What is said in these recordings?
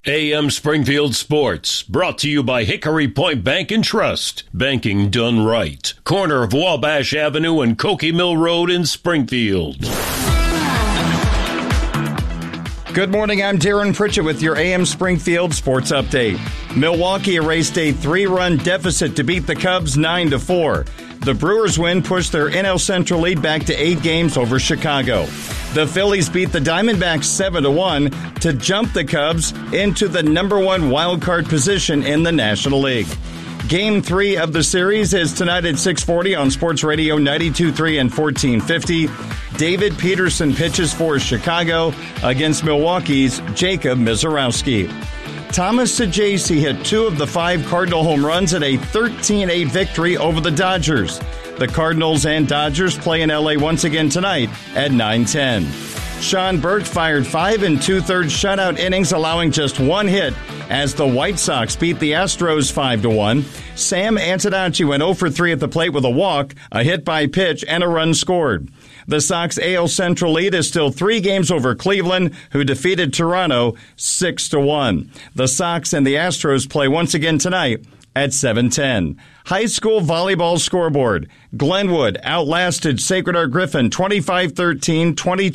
AM Springfield Sports, brought to you by Hickory Point Bank and Trust. Banking done right. Corner of Wabash Avenue and Cokie Mill Road in Springfield. Good morning, I'm Darren Pritchett with your AM Springfield Sports Update. Milwaukee erased a 3-run deficit to beat the Cubs 9-4. The Brewers' win pushed their NL Central lead back to 8 games over Chicago. The Phillies beat the Diamondbacks 7-1 to jump the Cubs into the number 1 wild card position in the National League. Game 3 of the series is tonight at 6:40 on Sports Radio 92.3 and 1450. David Peterson pitches for Chicago against Milwaukee's Jacob Misiorowski. Thomas Saggese hit 2 of the 5 Cardinal home runs at a 13-8 victory over the Dodgers. The Cardinals and Dodgers play in L.A. once again tonight at 9:10. Sean Burke fired 5 2/3 shutout innings, allowing just 1 hit as the White Sox beat the Astros 5-1. Sam Antonacci went 0 for 3 at the plate with a walk, a hit by pitch, and a run scored. The Sox AL Central lead is still 3 games over Cleveland, who defeated Toronto 6-1. The Sox and the Astros play once again tonight at 7:10. High school volleyball scoreboard. Glenwood outlasted Sacred Heart Griffin 25-13,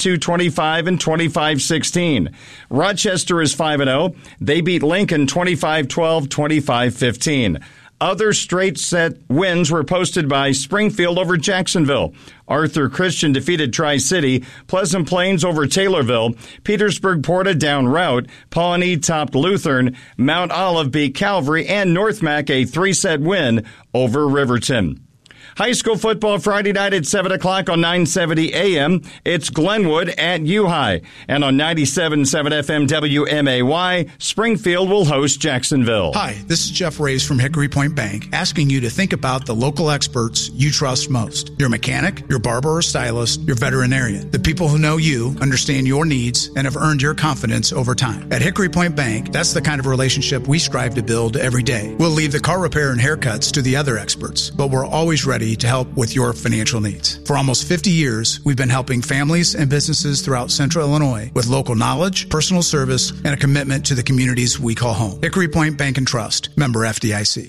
22-25, and 25-16. Rochester is 5-0. They beat Lincoln 25-12, 25-15. Other straight set wins were posted by Springfield over Jacksonville. Arthur Christian defeated Tri-City, Pleasant Plains over Taylorville, Petersburg Porta down Route, Pawnee topped Lutheran, Mount Olive beat Calvary, and North Mac a 3-set win over Riverton. High school football Friday night at 7 o'clock on 970 AM. It's Glenwood at U-High. And on 97.7 FM WMAY, Springfield will host Jacksonville. Hi, this is Jeff Reyes from Hickory Point Bank, asking you to think about the local experts you trust most. Your mechanic, your barber or stylist, your veterinarian. The people who know you, understand your needs, and have earned your confidence over time. At Hickory Point Bank, that's the kind of relationship we strive to build every day. We'll leave the car repair and haircuts to the other experts, but we're always ready to help with your financial needs. For almost 50 years, we've been helping families and businesses throughout Central Illinois with local knowledge, personal service, and a commitment to the communities we call home. Hickory Point Bank and Trust, member FDIC.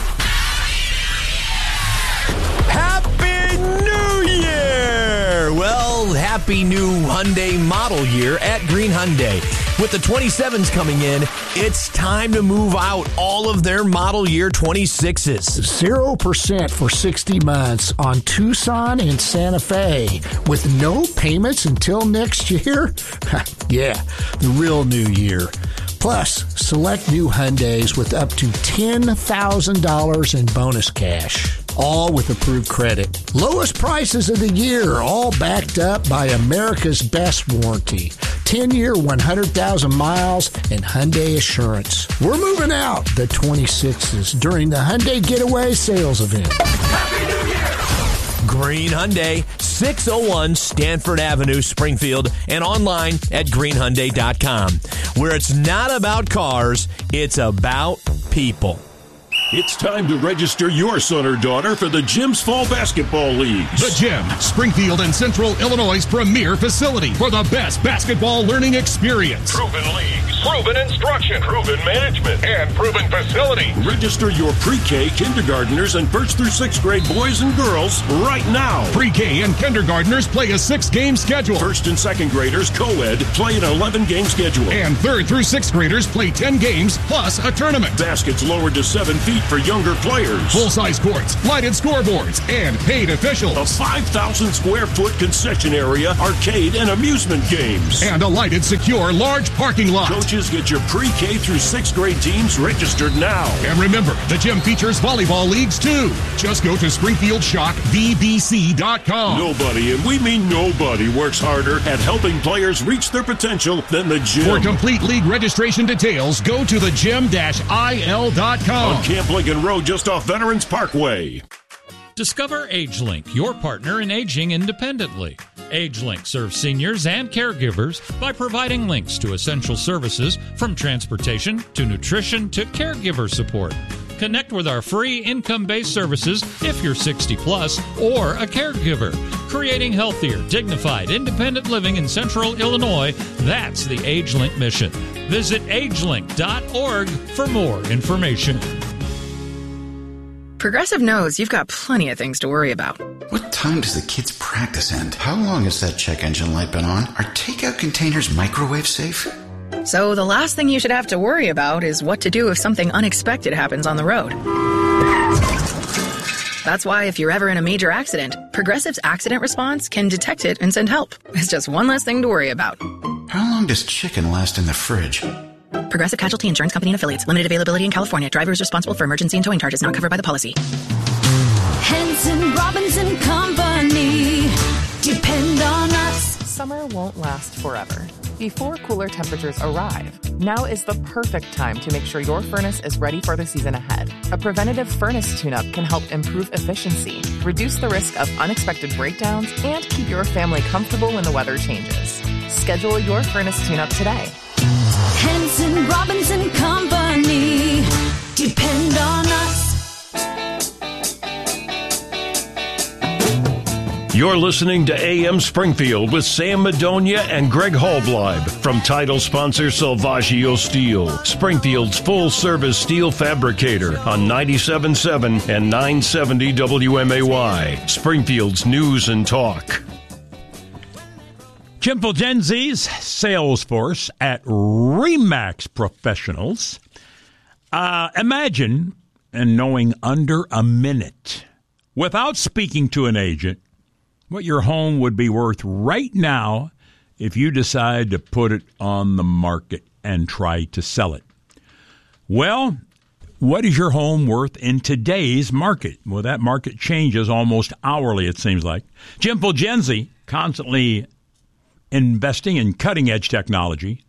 Happy New Year! Well, happy new Hyundai model year at Green Hyundai. With the 27s coming in, it's time to move out all of their model year 26s. 0% for 60 months on Tucson and Santa Fe with no payments until next year? Yeah, the real new year. Plus, select new Hyundais with up to $10,000 in bonus cash. All with approved credit. Lowest prices of the year, all backed up by America's best warranty. 10-year, 100,000 miles, and Hyundai Assurance. We're moving out the 26s during the Hyundai Getaway Sales Event. Happy New Year! Green Hyundai, 601 Stanford Avenue, Springfield, and online at greenhyundai.com, where it's not about cars, it's about people. It's time to register your son or daughter for the Gym's Fall Basketball Leagues. The Gym, Springfield and Central Illinois' premier facility for the best basketball learning experience. Proven leagues, proven instruction, proven management, and proven facilities. Register your pre-K, kindergartners, and 1st through 6th grade boys and girls right now. Pre-K and kindergartners play a 6-game schedule. 1st and 2nd graders, co-ed, play an 11-game schedule. And 3rd through 6th graders play 10 games plus a tournament. Baskets lowered to 7 feet for younger players. Full-size courts, lighted scoreboards, and paid officials. A 5,000 square foot concession area, arcade, and amusement games. And a lighted, secure, large parking lot. Coaches, get your pre-K through 6th grade teams registered now. And remember, the gym features volleyball leagues too. Just go to SpringfieldShockVBC.com. Nobody, and we mean nobody, works harder at helping players reach their potential than the Gym. For complete league registration details, go to thegym-il.com. On Camp Lincoln Road, just off Veterans Parkway. Discover AgeLink, your partner in aging independently. AgeLink serves seniors and caregivers by providing links to essential services from transportation to nutrition to caregiver support. Connect with our free income-based services if you're 60 plus or a caregiver. Creating healthier, dignified, independent living in Central Illinois, that's the AgeLink mission. Visit agelink.org for more information. Progressive knows you've got plenty of things to worry about. What time does the kids' practice end? How long has that check engine light been on? Are takeout containers microwave safe? So the last thing you should have to worry about is what to do if something unexpected happens on the road. That's why if you're ever in a major accident, Progressive's accident response can detect it and send help. It's just one less thing to worry about. How long does chicken last in the fridge? Progressive Casualty Insurance Company and Affiliates. Limited availability in California. Driver is responsible for emergency and towing charges not covered by the policy. Henson Robinson Company. Depend on us. Summer won't last forever. Before cooler temperatures arrive, now is the perfect time to make sure your furnace is ready for the season ahead. A preventative furnace tune-up can help improve efficiency, reduce the risk of unexpected breakdowns, and keep your family comfortable when the weather changes. Schedule your furnace tune-up today. Henson Robinson Company. Depend on us. You're listening to AM Springfield with Sam Madonia and Greg Hallbleib from title sponsor Salvaggio Steel, Springfield's full-service steel fabricator on 97.7 and 970 WMAY, Springfield's News and Talk. Jim Fulgenzi's sales force at RE/MAX Professionals. Imagine and knowing under a minute, without speaking to an agent, what your home would be worth right now if you decide to put it on the market and try to sell it. Well, what is your home worth in today's market? Well, that market changes almost hourly, it seems like. Jim Fulgenzi, constantly investing in cutting-edge technology,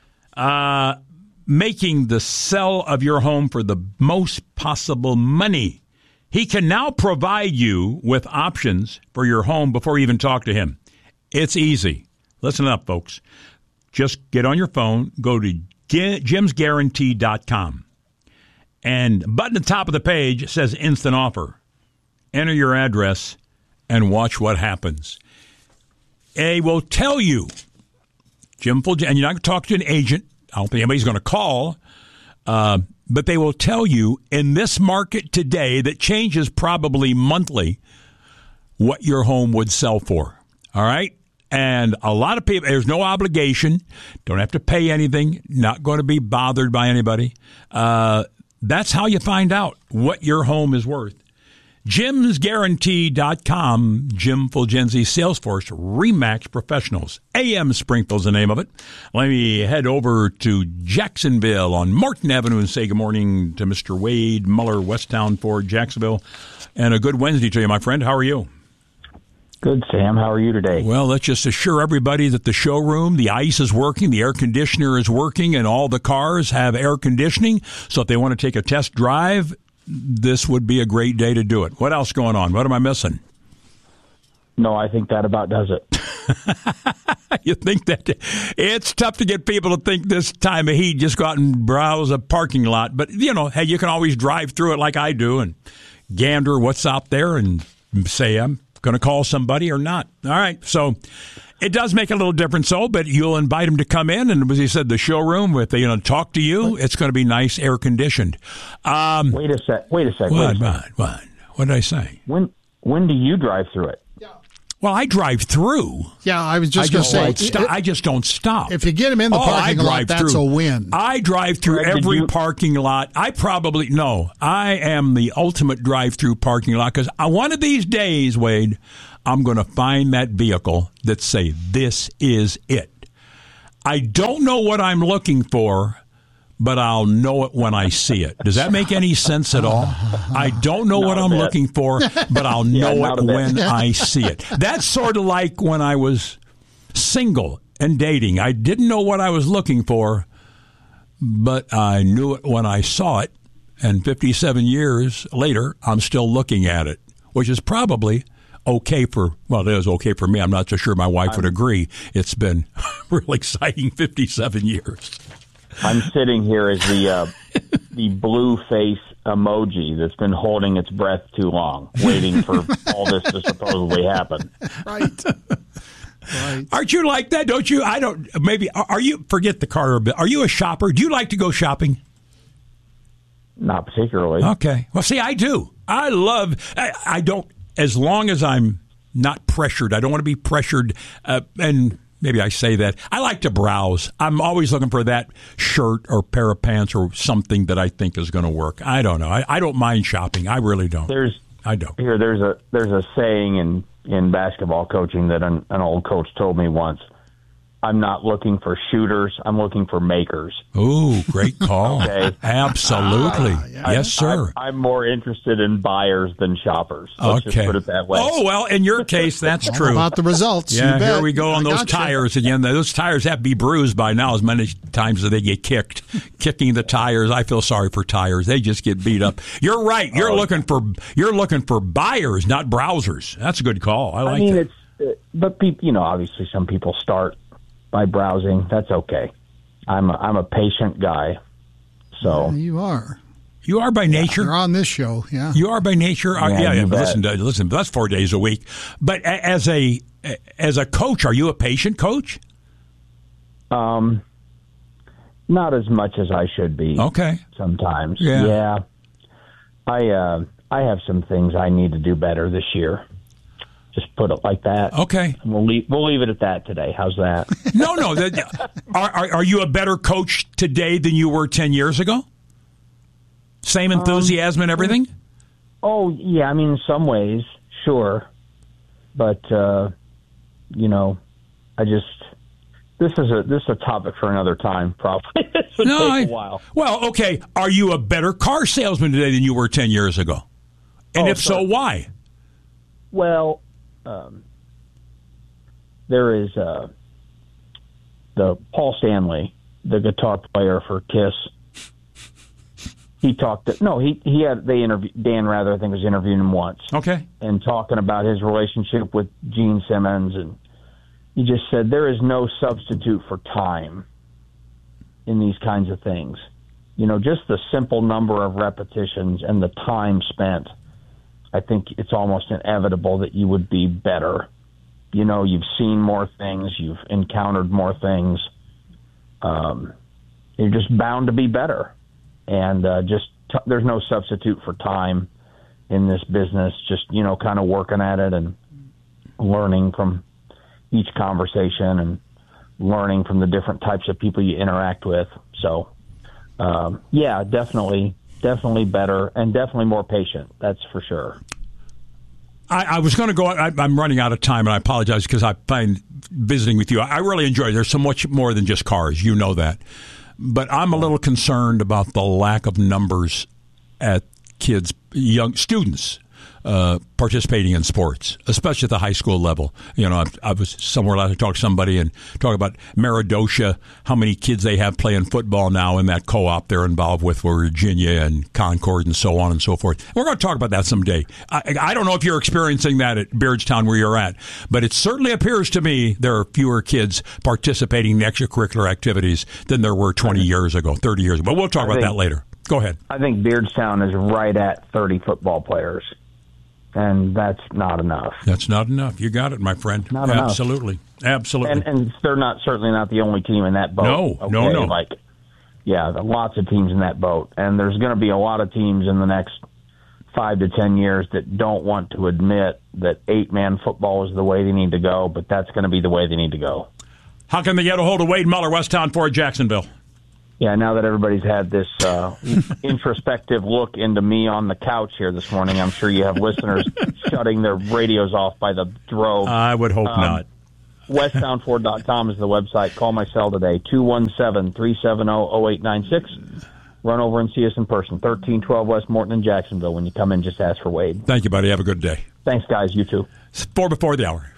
making the sell of your home for the most possible money. He can now provide you with options for your home before you even talk to him. It's easy. Listen up, folks. Just get on your phone, go to jimsguarantee.com, and button at the top of the page says instant offer. Enter your address and watch what happens. They will tell you, Jim Fulgenzi, and you're not going to talk to an agent. I don't think anybody's going to call. But they will tell you in this market today that changes probably monthly what your home would sell for. All right? And a lot of people, there's no obligation. Don't have to pay anything. Not going to be bothered by anybody. That's how you find out what your home is worth. JimsGuarantee.com, Jim Fulgenzi, Salesforce, RE/MAX Professionals. AM Springfield's the name of it. Let me head over to Jacksonville on Morton Avenue and say good morning to Mr. Wade Muller, Westtown Ford, Jacksonville. And a good Wednesday to you, my friend. How are you? Good, Sam. How are you today? Well, let's just assure everybody that the showroom, the ice is working, the air conditioner is working, and all the cars have air conditioning. So if they want to take a test drive, this would be a great day to do it. What else going on? What am I missing? No, I think that about does it. You think that? It's tough to get people to think this time of heat, just go out and browse a parking lot. But, you know, hey, you can always drive through it like I do and gander what's out there and say I'm going to call somebody or not. All right, so it does make a little difference, but you'll invite them to come in, and as he said, the showroom, if they talk to you, it's going to be nice, air-conditioned. Wait a sec. What did I say? When do you drive through it? Well, I drive through. Yeah, I was just going to say. I just don't stop. If you get them in the parking lot, that's a win. I drive through every parking lot. I am the ultimate drive-through parking lot because one of these days, Wade, I'm going to find that vehicle that say, this is it. I don't know what I'm looking for, but I'll know it when I see it. Does that make any sense at all? I don't know what I'm looking for, but I'll know it when I see it. That's sort of like when I was single and dating. I didn't know what I was looking for, but I knew it when I saw it. And 57 years later, I'm still looking at it, which is probably okay it is okay for me. I'm not so sure my wife would agree. It's been really exciting 57 years. I'm sitting here as the blue face emoji that's been holding its breath too long, waiting for all this to supposedly happen. Right. Right. Aren't you like that? Don't you? I don't. Maybe. Are you? Forget the car a bit. Are you a shopper? Do you like to go shopping? Not particularly. Okay. Well, see, I do. I love. I don't. As long as I'm not pressured. I don't want to be pressured. And maybe I say that. I like to browse. I'm always looking for that shirt or pair of pants or something that I think is going to work. I don't know. I don't mind shopping. I really don't. There's a saying in basketball coaching that an old coach told me once. I'm not looking for shooters. I'm looking for makers. Ooh, great call. Okay. Absolutely. Yeah. Yes, sir. I'm more interested in buyers than shoppers. Let's just put it that way. Oh, well, in your case, that's true. About the results. Yeah, you bet. here we go on those tires again. Those tires have to be bruised by now as many times as they get kicked. Kicking the tires, I feel sorry for tires. They just get beat up. You're right. You're looking for buyers, not browsers. That's a good call. I like it. But people, obviously some people start by browsing. That's okay. I'm a patient guy. So you are. You are by nature. You're on this show, yeah. You are by nature. Yeah. Listen. That's 4 days a week. But as a coach, are you a patient coach? Not as much as I should be. Okay. Sometimes. Yeah. I have some things I need to do better this year. Just put it like that. Okay. And we'll leave it at that today. How's that? No. Are you a better coach today than you were 10 years ago? Same enthusiasm and everything? Oh, yeah. I mean, in some ways, sure. But, I just... This is a topic for another time, probably. This would take a while. Well, okay. Are you a better car salesman today than you were 10 years ago? And if so, why? Well... there is the Paul Stanley, the guitar player for Kiss. He talked. They interviewed Dan Rather. I think was interviewing him once. Okay, and talking about his relationship with Gene Simmons, and he just said there is no substitute for time in these kinds of things. Just the simple number of repetitions and the time spent. I think it's almost inevitable that you would be better. You've seen more things, you've encountered more things. You're just bound to be better. And there's no substitute for time in this business. Just, kind of working at it and learning from each conversation and learning from the different types of people you interact with. So, definitely better and definitely more patient. That's for sure. I was going to go. I'm running out of time, and I apologize because I find visiting with you. I really enjoy it. There's so much more than just cars. You know that. But I'm a little concerned about the lack of numbers at young students participating in sports, especially at the high school level. I was somewhere last night to talk to somebody and talk about Meridosha, how many kids they have playing football now in that co-op they're involved with Virginia and Concord and so on and so forth. We're going to talk about that someday. I don't know if you're experiencing that at Beardstown where you're at, but it certainly appears to me there are fewer kids participating in extracurricular activities than there were 20 years ago, 30 years ago. But we'll talk about that later. Go ahead. I think Beardstown is right at 30 football players. And that's not enough. That's not enough. You got it, my friend. Not Absolutely. enough. Absolutely. And they're certainly not the only team in that boat. No. Lots of teams in that boat. And there's going to be a lot of teams in the next 5 to 10 years that don't want to admit that 8-man football is the way they need to go, but that's going to be the way they need to go. How can they get a hold of Wade Muller, Westtown Ford, Jacksonville? Yeah, now that everybody's had this introspective look into me on the couch here this morning, I'm sure you have listeners shutting their radios off by the drove. I would hope not. WesttownFord.com is the website. Call my cell today, 217-370-0896. Run over and see us in person, 1312 West Morton in Jacksonville. When you come in, just ask for Wade. Thank you, buddy. Have a good day. Thanks, guys. You too. 4 before the hour.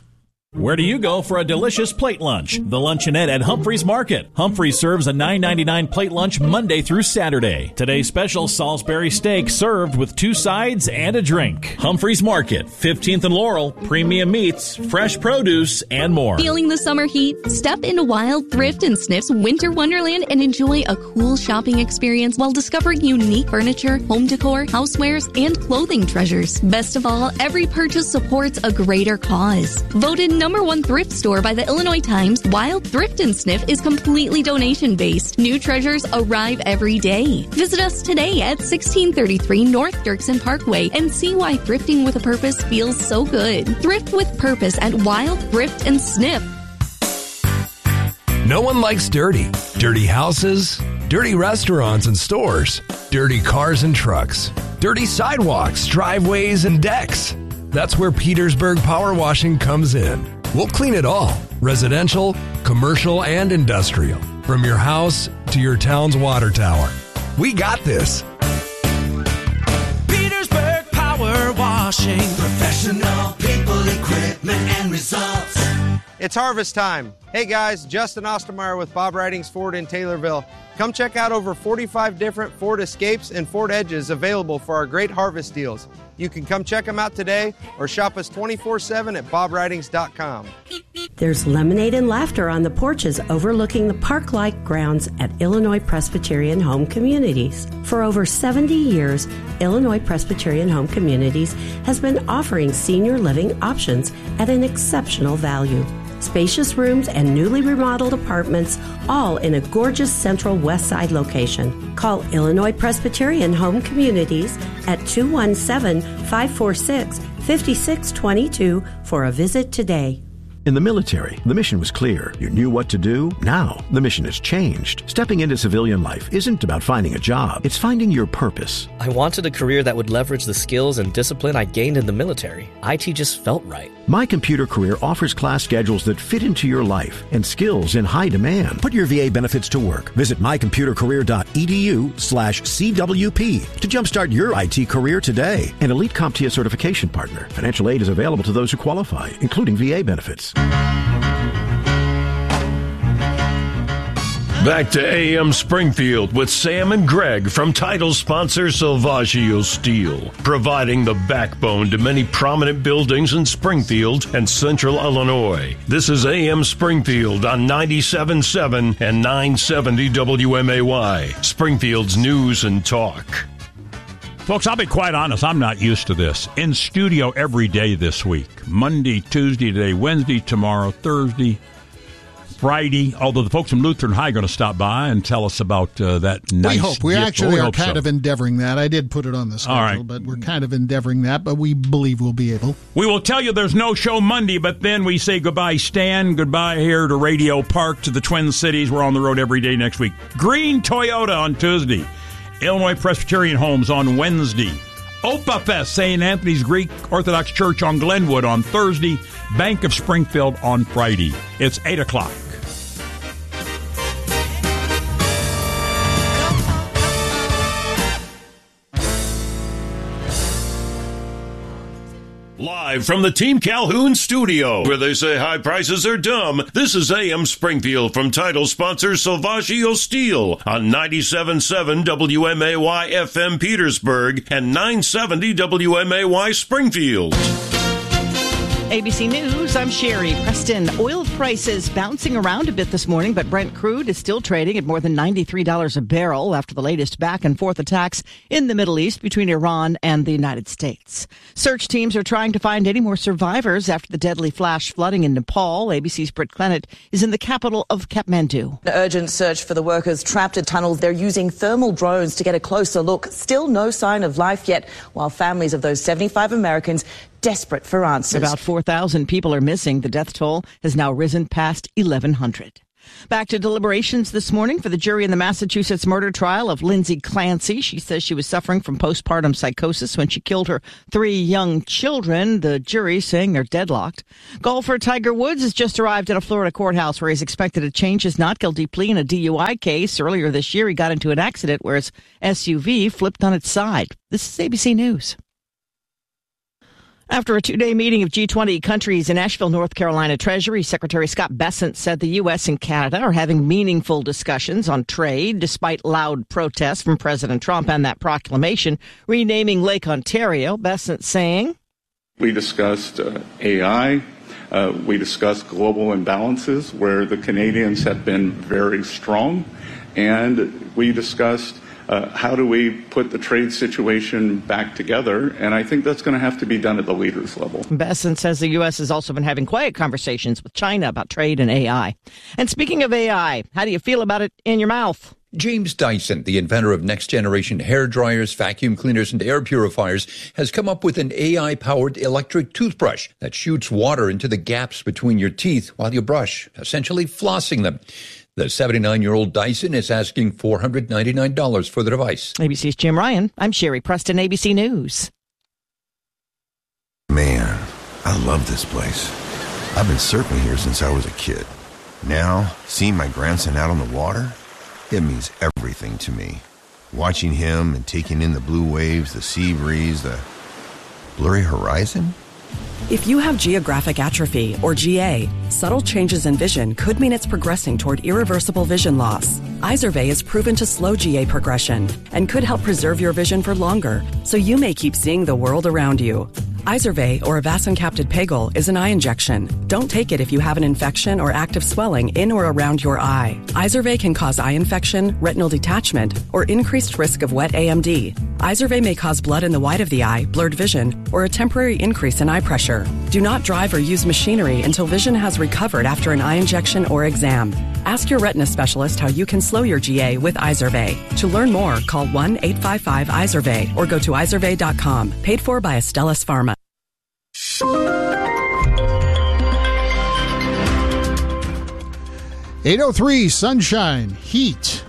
Where do you go for a delicious plate lunch? The Luncheonette at Humphreys Market. Humphreys serves a $9.99 plate lunch Monday through Saturday. Today's special, Salisbury steak served with 2 sides and a drink. Humphreys Market, 15th and Laurel, premium meats, fresh produce, and more. Feeling the summer heat? Step into Wild Thrift and Sniff's Winter Wonderland and enjoy a cool shopping experience while discovering unique furniture, home decor, housewares, and clothing treasures. Best of all, every purchase supports a greater cause. Voted #1 thrift store by the Illinois Times, Wild Thrift and Sniff is completely donation-based. New treasures arrive every day. Visit us today at 1633 North Dirksen Parkway and see why thrifting with a purpose feels so good. Thrift with purpose at Wild Thrift and Sniff. No one likes dirty. Dirty houses, dirty restaurants and stores, dirty cars and trucks, dirty sidewalks, driveways, and decks. That's where Petersburg Power Washing comes in. We'll clean it all, residential, commercial, and industrial, from your house to your town's water tower. We got this. Petersburg Power Washing. Professional people, equipment, and results. It's harvest time. Hey guys, Justin Ostermeyer with Bob Ridings Ford in Taylorville. Come check out over 45 different Ford Escapes and Ford Edges available for our great harvest deals. You can come check them out today or shop us 24/7 at bobridings.com. There's lemonade and laughter on the porches overlooking the park-like grounds at Illinois Presbyterian Home Communities. For over 70 years, Illinois Presbyterian Home Communities has been offering senior living options at an exceptional value. Spacious rooms and newly remodeled apartments, all in a gorgeous central west side location. Call Illinois Presbyterian Home Communities at 217-546-5622 for a visit today. In the military, the mission was clear. You knew what to do. Now, the mission has changed. Stepping into civilian life isn't about finding a job. It's finding your purpose. I wanted a career that would leverage the skills and discipline I gained in the military. IT just felt right. My Computer Career offers class schedules that fit into your life and skills in high demand. Put your VA benefits to work. Visit mycomputercareer.edu/CWP to jumpstart your IT career today. An elite CompTIA certification partner. Financial aid is available to those who qualify, including VA benefits. Back to AM Springfield with Sam and Greg from title sponsor Salvaggio Steel, providing the backbone to many prominent buildings in Springfield and Central Illinois. This is AM Springfield on 97.7 and 970 WMAY, Springfield's news and talk. Folks, I'll be quite honest, I'm not used to this. In studio every day this week. Monday, Tuesday today, Wednesday, tomorrow, Thursday, Friday. Although the folks from Lutheran High are going to stop by and tell us about that nice We hope. We gift. actually are kind of endeavoring that. I did put it on the schedule, all right, but we're kind of endeavoring that, but we believe we'll be able. We will tell you there's no show Monday, but then we say goodbye, Stan. Goodbye here to Radio Park, to the Twin Cities. We're on the road every day next week. Green Toyota on Tuesday. Illinois Presbyterian Homes on Wednesday. Opa Fest, St. Anthony's Greek Orthodox Church on Glenwood on Thursday. Bank of Springfield on Friday. It's 8 o'clock. Live from the Team Calhoun studio, where they say high prices are dumb, this is AM Springfield from title sponsor Salvaggio Steel on 97.7 WMAY FM Petersburg and 970 WMAY Springfield. ABC News, I'm Sherry Preston. Oil prices bouncing around a bit this morning, but Brent crude is still trading at more than $93 a barrel after the latest back-and-forth attacks in the Middle East between Iran and the United States. Search teams are trying to find any more survivors after the deadly flash flooding in Nepal. ABC's Britt Clennett is in the capital of Kathmandu. An urgent search for the workers trapped in tunnels. They're using thermal drones to get a closer look. Still no sign of life yet, while families of those 75 Americans desperate for answers. About 4,000 people are missing. The death toll has now risen past 1,100. Back to deliberations this morning for the jury in the Massachusetts murder trial of Lindsay Clancy. She says she was suffering from postpartum psychosis when she killed her 3 young children. The jury saying they're deadlocked. Golfer Tiger Woods has just arrived at a Florida courthouse where he's expected to change his not guilty plea in a DUI case. Earlier this year, he got into an accident where his SUV flipped on its side. This is ABC News. After a two-day meeting of G20 countries in Asheville, North Carolina, Treasury Secretary Scott Bessent said the U.S. and Canada are having meaningful discussions on trade, despite loud protests from President Trump and that proclamation renaming Lake Ontario. Bessent saying, "We discussed AI. We discussed global imbalances where the Canadians have been very strong. And we discussed how do we put the trade situation back together? And I think that's going to have to be done at the leaders level." Bessent says the U.S. has also been having quiet conversations with China about trade and AI. And speaking of AI, how do you feel about it in your mouth? James Dyson, the inventor of next-generation hair dryers, vacuum cleaners, and air purifiers, has come up with an AI-powered electric toothbrush that shoots water into the gaps between your teeth while you brush, essentially flossing them. The 79-year-old Dyson is asking $499 for the device. ABC's Jim Ryan. I'm Sherry Preston, ABC News. Man, I love this place. I've been surfing here since I was a kid. Now, seeing my grandson out on the water, it means everything to me. Watching him and taking in the blue waves, the sea breeze, the blurry horizon. If you have geographic atrophy, or GA, subtle changes in vision could mean it's progressing toward irreversible vision loss. Izervay is proven to slow GA progression and could help preserve your vision for longer, so you may keep seeing the world around you. Izervay, or avacincaptad pegol, is an eye injection. Don't take it if you have an infection or active swelling in or around your eye. Izervay can cause eye infection, retinal detachment, or increased risk of wet AMD. Izervay may cause blood in the white of the eye, blurred vision, or a temporary increase in eye pressure. Do not drive or use machinery until vision has recovered after an eye injection or exam. Ask your retina specialist how you can slow your GA with Izervay. To learn more, call 1-855-IZERVAY or go to izervay.com. Paid for by Astellas Pharma. 8:03, sunshine, heat.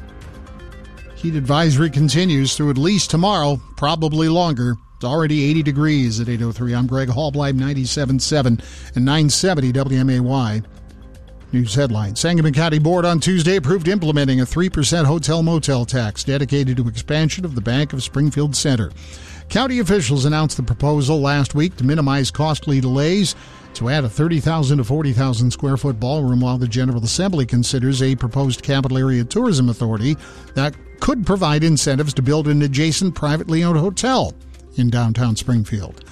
Heat advisory continues through at least tomorrow, probably longer. It's already 80 degrees at 8:03. I'm Greg Hallbleib, 97.7 and 970 WMAY. News headline. Sangamon County Board on Tuesday approved implementing a 3% hotel-motel tax dedicated to expansion of the Bank of Springfield Center. County officials announced the proposal last week to minimize costly delays to add a 30,000 to 40,000 square foot ballroom, while the General Assembly considers a proposed capital area tourism authority that could provide incentives to build an adjacent privately owned hotel in downtown Springfield.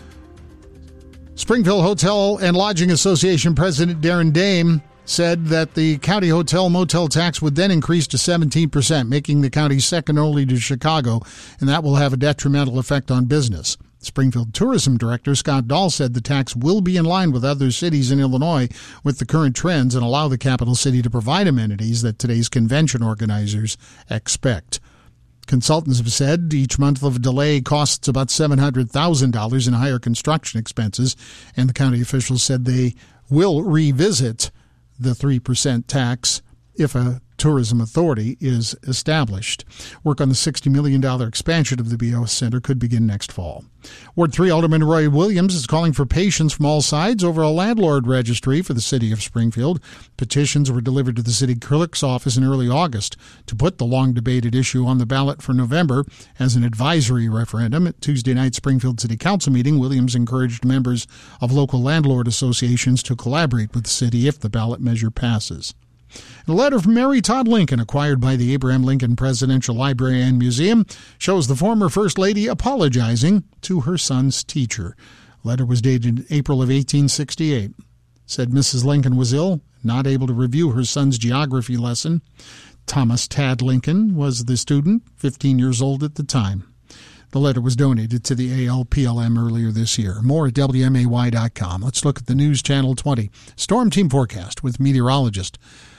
Springfield Hotel and Lodging Association President Darren Dame said that the county hotel-motel tax would then increase to 17%, making the county second only to Chicago, and that will have a detrimental effect on business. Springfield Tourism Director Scott Dahl said the tax will be in line with other cities in Illinois with the current trends and allow the capital city to provide amenities that today's convention organizers expect. Consultants have said each month of delay costs about $700,000 in higher construction expenses, and the county officials said they will revisit the 3% tax if a tourism authority is established. Work on the $60 million expansion of the BOS Center could begin next fall. Ward 3 Alderman Roy Williams is calling for patience from all sides over a landlord registry for the city of Springfield. Petitions were delivered to the city clerk's office in early August to put the long-debated issue on the ballot for November as an advisory referendum. At Tuesday night's Springfield City Council meeting, Williams encouraged members of local landlord associations to collaborate with the city if the ballot measure passes. A letter from Mary Todd Lincoln, acquired by the Abraham Lincoln Presidential Library and Museum, shows the former First Lady apologizing to her son's teacher. The letter was dated April of 1868. Said Mrs. Lincoln was ill, not able to review her son's geography lesson. Thomas Tad Lincoln was the student, 15 years old at the time. The letter was donated to the ALPLM earlier this year. More at WMAY.com. Let's look at the News Channel 20 Storm Team Forecast with meteorologist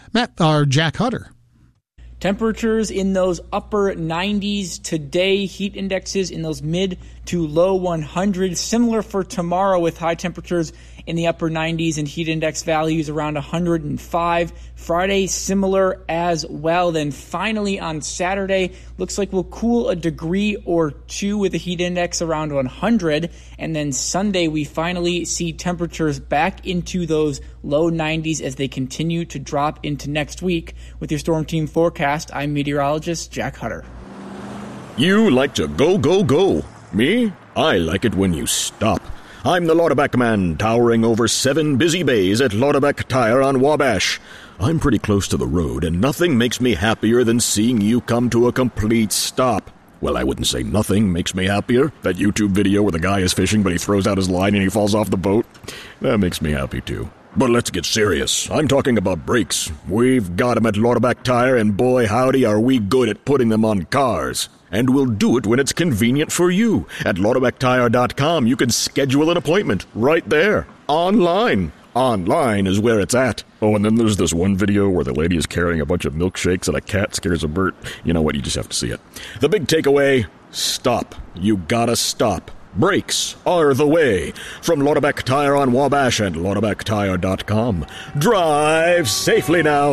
Jack Hutter. Temperatures in those upper 90s today, heat indexes in those mid to low 100s. Similar for tomorrow with high temperatures in the upper 90s and heat index values around 105. Friday, similar as well. Then finally on Saturday, looks like we'll cool a degree or two with a heat index around 100. And then Sunday, we finally see temperatures back into those low 90s as they continue to drop into next week. With your Storm Team forecast, I'm meteorologist Jack Hutter. You like to go, go, go. Me? I like it when you stop. I'm the Lauterback Man, towering over 7 busy bays at Lauterback Tire on Wabash. I'm pretty close to the road, and nothing makes me happier than seeing you come to a complete stop. Well, I wouldn't say nothing makes me happier. That YouTube video where the guy is fishing, but he throws out his line and he falls off the boat, that makes me happy too. But let's get serious. I'm talking about brakes. We've got them at Lauterback Tire, and boy howdy are we good at putting them on cars. And we'll do it when it's convenient for you. At LauterbackTire.com, you can schedule an appointment right there, online. Online is where it's at. Oh, and then there's this one video where the lady is carrying a bunch of milkshakes and a cat scares a bird. You know what? You just have to see it. The big takeaway, stop. You gotta stop. Brakes are the way. From Lauterback Tire on Wabash and LauterbackTire.com. Drive safely now.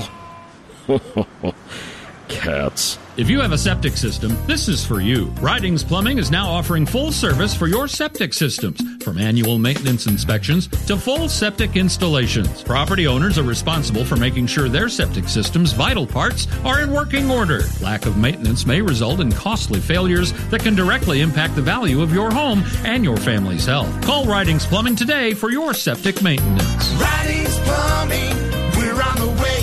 Cats. If you have a septic system, this is for you. Ridings Plumbing is now offering full service for your septic systems, from annual maintenance inspections to full septic installations. Property owners are responsible for making sure their septic system's vital parts are in working order. Lack of maintenance may result in costly failures that can directly impact the value of your home and your family's health. Call Ridings Plumbing today for your septic maintenance. Ridings Plumbing, we're on the way.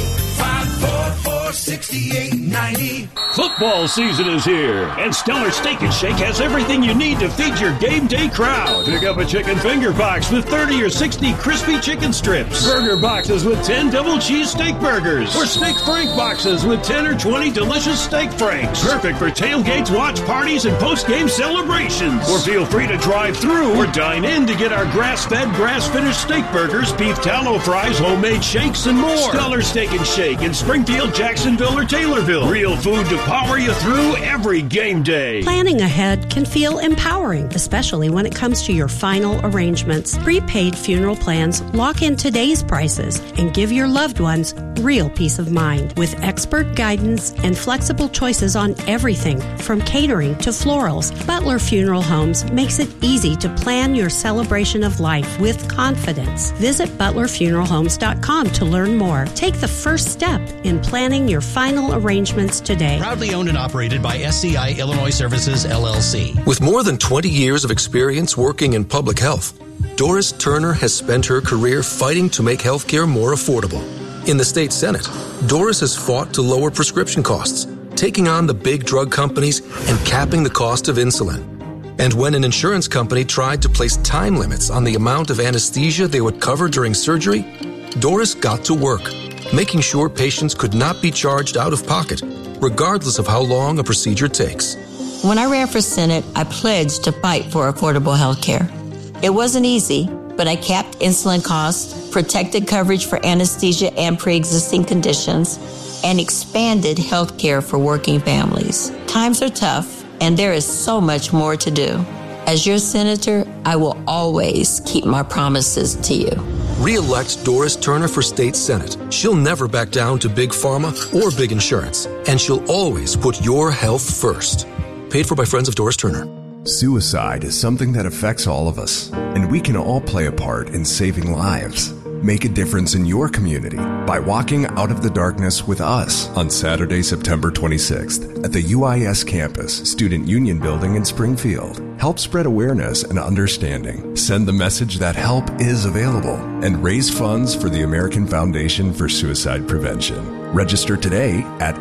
544-6890. Football season is here, and Stellar Steak and Shake has everything you need to feed your game day crowd. Pick up a chicken finger box with 30 or 60 crispy chicken strips, burger boxes with 10 double cheese steak burgers, or steak frank boxes with 10 or 20 delicious steak franks. Perfect for tailgates, watch parties, and post-game celebrations. Or feel free to drive through or dine in to get our grass-fed, grass-finished steak burgers, beef tallow fries, homemade shakes, and more. Stellar Steak and Shake in Springfield, Jacksonville, or Taylorville. Real food to power you through every game day. Planning ahead can feel empowering, especially when it comes to your final arrangements. Prepaid funeral plans lock in today's prices and give your loved ones real peace of mind. With expert guidance and flexible choices on everything from catering to florals, Butler Funeral Homes makes it easy to plan your celebration of life with confidence. Visit butlerfuneralhomes.com to learn more. Take the first step in planning your final arrangements today. Proudly owned and operated by SCI Illinois Services, LLC. With more than 20 years of experience working in public health, Doris Turner has spent her career fighting to make health care more affordable. In the state Senate, Doris has fought to lower prescription costs, taking on the big drug companies and capping the cost of insulin. And when an insurance company tried to place time limits on the amount of anesthesia they would cover during surgery, Doris got to work, making sure patients could not be charged out of pocket, regardless of how long a procedure takes. When I ran for Senate, I pledged to fight for affordable health care. It wasn't easy, but I capped insulin costs, protected coverage for anesthesia and pre-existing conditions, and expanded health care for working families. Times are tough, and there is so much more to do. As your senator, I will always keep my promises to you. Re-elect Doris Turner for State Senate. She'll never back down to big pharma or big insurance, and she'll always put your health first. Paid for by Friends of Doris Turner. Suicide is something that affects all of us, and we can all play a part in saving lives. Make a difference in your community by walking out of the darkness with us on Saturday, September 26th at the UIS campus, Student Union Building in Springfield. Help spread awareness and understanding. Send the message that help is available and raise funds for the American Foundation for Suicide Prevention. Register today at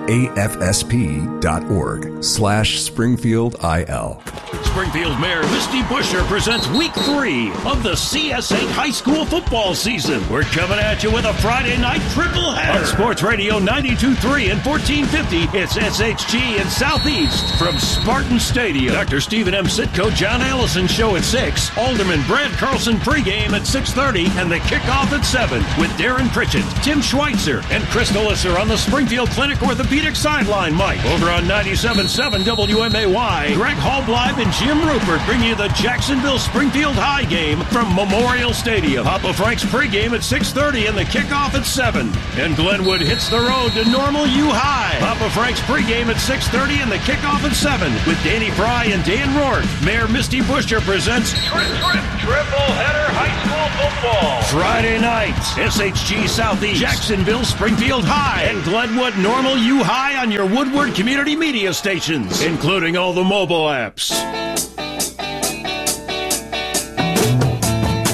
afsp.org/SpringfieldIL. Springfield Mayor Misty Buscher presents Week 3 of the CS8 High School football season. We're coming at you with a Friday night triple header. On Sports Radio 92.3 and 1450, it's SHG in Southeast from Spartan Stadium. Dr. Stephen M. Sitko, John Allison show at 6. Alderman Brad Carlson pregame at 6:30 and the kickoff at 7 with Darren Pritchett, Tim Schweitzer, and Chris Delisser on the Springfield Clinic Orthopedic Sideline mic. Over on 97.7 WMAY, Greg Hallbleib and Jim Rupert bring you the Jacksonville-Springfield High game from Memorial Stadium. Papa Frank's pregame at 6:30 and the kickoff at 7. And Glenwood hits the road to Normal U High. Papa Frank's pregame at 6:30 and the kickoff at 7 with Danny Fry and Dan Rourke. Mayor Misty Buscher presents Triple Header High School Football. Friday night, SHG Southeast, Jacksonville, Springfield High, and Glenwood Normal U High on your Woodward community media stations, including all the mobile apps.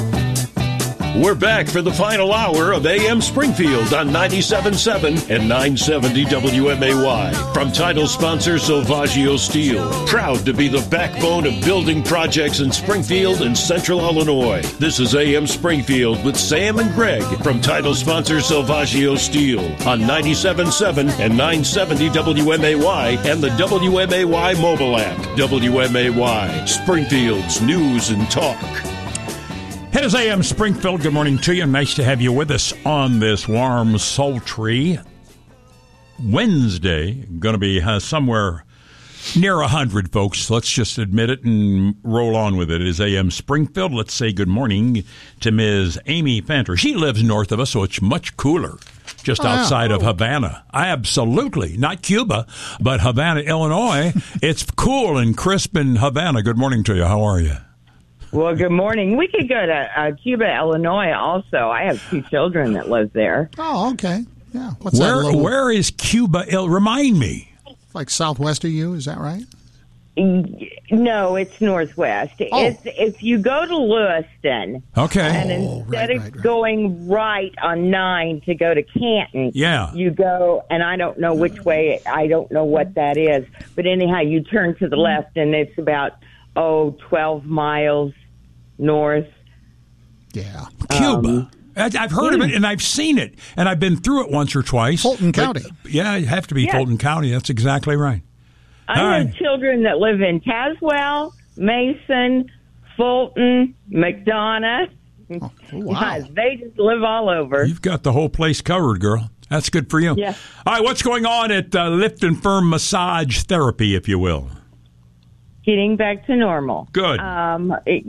We're back for the final hour of AM Springfield on 97.7 and 970 WMAY. From title sponsor Salvaggio Steel. Proud to be the backbone of building projects in Springfield and Central Illinois. This is AM Springfield with Sam and Greg from title sponsor Salvaggio Steel on 97.7 and 970 WMAY and the WMAY mobile app. WMAY, Springfield's news and talk. It is AM Springfield. Good morning to you. Nice to have you with us on this warm, sultry Wednesday. Going to be somewhere near 100, folks. Let's just admit it and roll on with it. It is AM Springfield. Let's say good morning to Ms. Amy Fanter. She lives north of us, so it's much cooler. Just outside of Havana. Absolutely. Not Cuba, but Havana, Illinois. It's cool and crisp in Havana. Good morning to you. How are you? Well, good morning. We could go to Cuba, Illinois also. I have 2 children that live there. Oh, okay. Yeah. Where is Cuba? Remind me. Like southwest of you, is that right? No, it's northwest. It's if you go to Lewiston. Okay. And instead of going right on 9 to go to Canton, you go, and I don't know which way, I don't know what that is. But anyhow, you turn to the left, and it's about, 12 miles north. Yeah. Cuba. I've heard of it, and I've seen it, and I've been through it once or twice. Fulton County. Yeah, you have to be Fulton County. That's exactly right. I have children that live in Tazewell, Mason, Fulton, McDonough. Oh, wow. They just live all over. You've got the whole place covered, girl. That's good for you. Yeah. All right, what's going on at Lift and Firm Massage Therapy, if you will? Getting back to normal. Good. I'm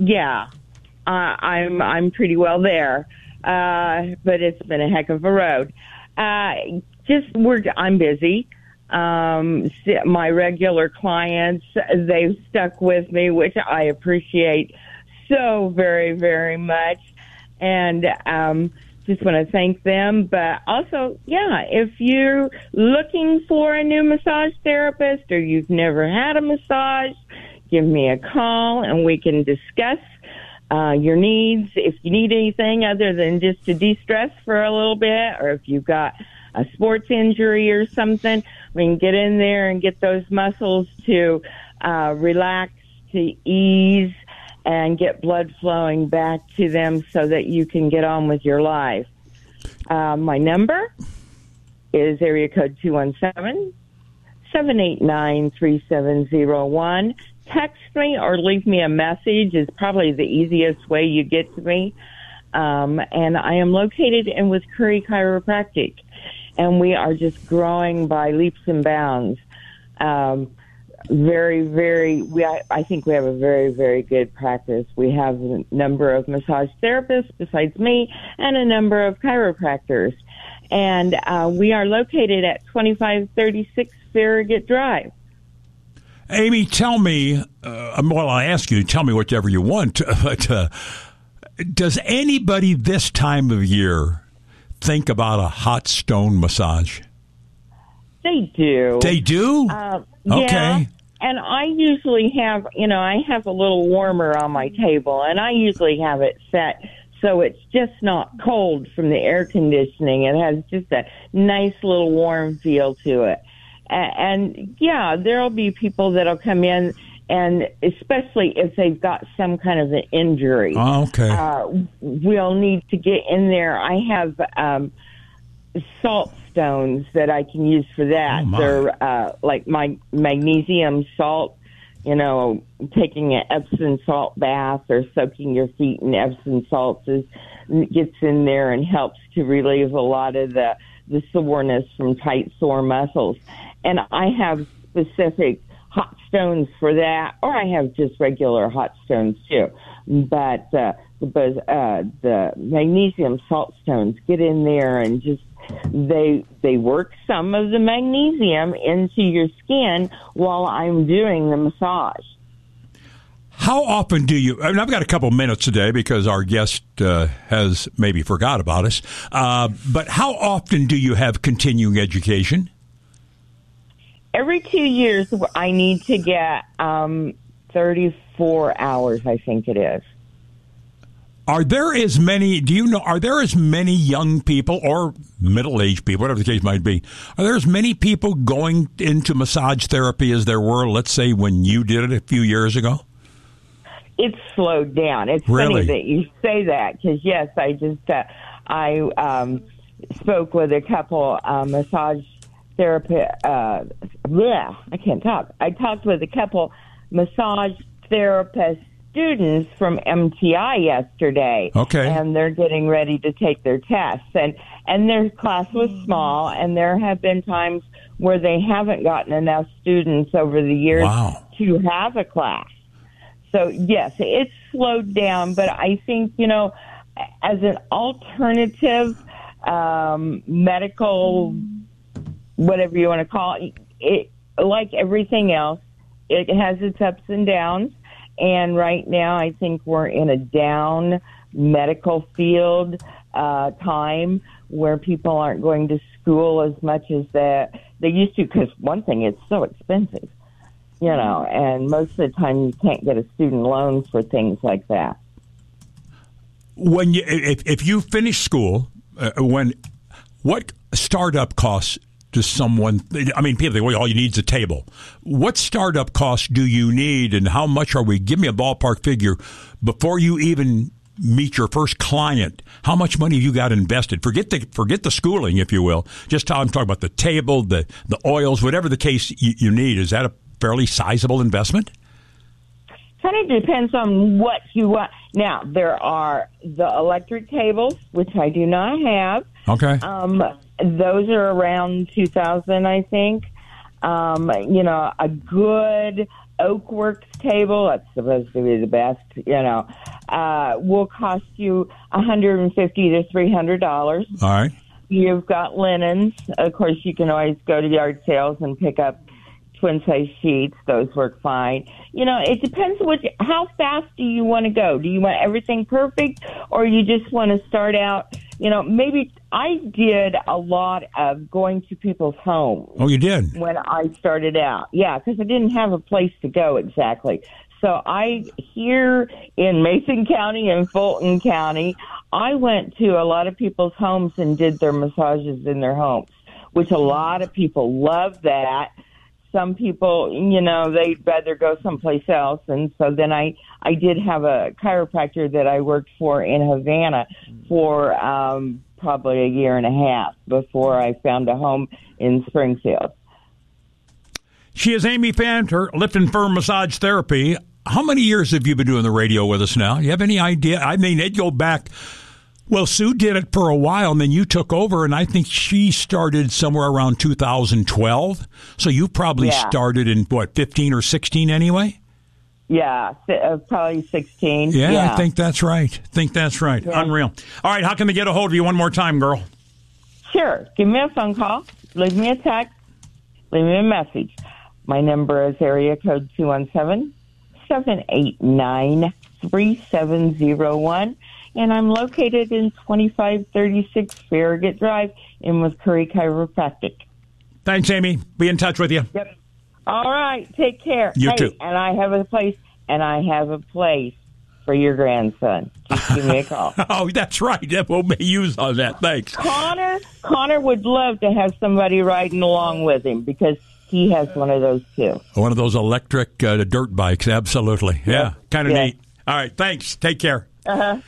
pretty well there, but it's been a heck of a road. I'm busy. My regular clients, they've stuck with me, which I appreciate so very, very much, and just want to thank them. But also, if you're looking for a new massage therapist or you've never had a massage, give me a call and we can discuss your needs. If you need anything other than just to de-stress for a little bit, or if you've got a sports injury or something, we can get in there and get those muscles to relax, to ease, and get blood flowing back to them so that you can get on with your life. My number is area code 217-789-3701. Text me or leave me a message is probably the easiest way you get to me. And I am located in with Curry Chiropractic, and we are just growing by leaps and bounds. I think we have a very, very good practice. We have a number of massage therapists besides me and a number of chiropractors. And we are located at 2536 Farragut Drive. Amy, tell me, I ask you, tell me whatever you want, but does anybody this time of year think about a hot stone massage? They do. They do? Yeah. Okay. And I usually have, I have a little warmer on my table, and I usually have it set so it's just not cold from the air conditioning. It has just a nice little warm feel to it. And there'll be people that'll come in, and especially if they've got some kind of an injury. Oh, okay. We'll need to get in there. I have salt stones that I can use for that. Oh, they're like my magnesium salt, taking an Epsom salt bath or soaking your feet in Epsom salts gets in there and helps to relieve a lot of the soreness from tight, sore muscles. And I have specific hot stones for that, or I have just regular hot stones too. But the magnesium salt stones get in there and just they work some of the magnesium into your skin while I'm doing the massage. How often do you, I've got a couple minutes today because our guest has maybe forgot about us, but how often do you have continuing education? Every 2 years, I need to get 34 hours, I think it is. Are there as many, are there as many young people or middle-aged people, whatever the case might be, are there as many people going into massage therapy as there were, let's say, when you did it a few years ago? It's slowed down. It's Really? funny that you say that because, yes, I just I spoke with a couple massage therapist. I can't talk. I talked with a couple massage therapist students from MTI yesterday. Okay. And they're getting ready to take their tests. And their class was small, and there have been times where they haven't gotten enough students over the years to have a class. So, yes, it's slowed down, but I think, as an alternative medical, whatever you want to call it, like everything else, it has its ups and downs. And right now, I think we're in a down medical field time where people aren't going to school as much as they used to, because one thing, it's so expensive. And most of the time you can't get a student loan for things like that. When if you finish school, what startup costs does someone? I mean, people think, well, all you need is a table. What startup costs do you need, and how much are we? Give me a ballpark figure before you even meet your first client. How much money have you got invested? Forget the schooling, if you will. Just I'm talking about the table, the oils, whatever the case you need. Is that a fairly sizable investment? Kind of depends on what you want. Now, there are the electric tables, which I do not have. Okay. Those are around $2,000, I think. A good Oakworks table, that's supposed to be the best, will cost you $150 to $300. All right. You've got linens. Of course, you can always go to yard sales and pick up twin-size sheets. Those work fine. It depends how fast do you want to go? Do you want everything perfect, or you just want to start out, maybe I did a lot of going to people's homes. Oh, you did? When I started out. Yeah, because I didn't have a place to go exactly. So here in Mason County and Fulton County, I went to a lot of people's homes and did their massages in their homes, which a lot of people love that. Some people, they'd rather go someplace else. And so then I did have a chiropractor that I worked for in Havana for probably a year and a half before I found a home in Springfield. She is Amy Fanter, Lift and Firm Massage Therapy. How many years have you been doing the radio with us now? Do you have any idea? I mean, it'd go back. Well, Sue did it for a while, and then you took over, and I think she started somewhere around 2012. So you probably started in, 15 or 16 anyway? Yeah, probably 16. Yeah, I think that's right. Yeah. Unreal. All right, how can they get a hold of you one more time, girl? Sure. Give me a phone call. Leave me a text. Leave me a message. My number is area code 217-789-3701. And I'm located in 2536 Farragut Drive in Curry Chiropractic. Thanks, Amy. Be in touch with you. Yep. All right. Take care. You too. And I have a place for your grandson. Just give me a call. Oh, that's right. We'll make use of that. Thanks. Connor would love to have somebody riding along with him because he has one of those too. One of those electric dirt bikes. Absolutely. Yeah. Kind of neat. All right. Thanks. Take care. Uh-huh.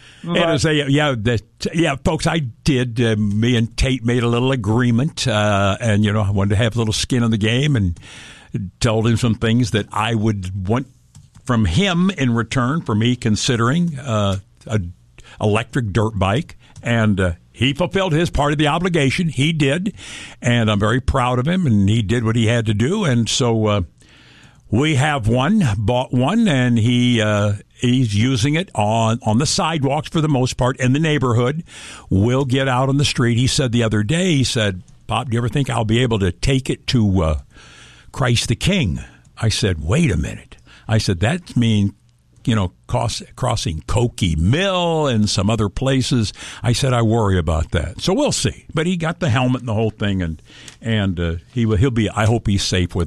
Folks, I did. Me and Tate made a little agreement, and I wanted to have a little skin in the game, and told him some things that I would want from him in return for me considering a electric dirt bike, and he fulfilled his part of the obligation. He did, and I'm very proud of him, and he did what he had to do, and so we have bought one, and he's using it on the sidewalks for the most part in the neighborhood. We'll get out on the street. He said the other day, Pop, do you ever think I'll be able to take it to Christ the King? I said, wait a minute. I said, that means, crossing Cokie Mill and some other places. I said, I worry about that. So we'll see. But he got the helmet and the whole thing, and he'll be, I hope he's safe with